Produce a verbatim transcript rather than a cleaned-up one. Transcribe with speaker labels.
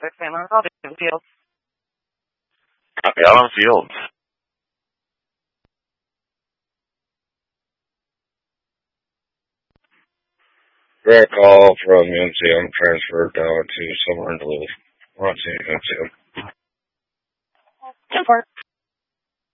Speaker 1: six Allen Field.
Speaker 2: Copy, Allen Field. Direct call from N C M, transferred down to somewhere in Duluth. We're on to N C M.
Speaker 1: ten four.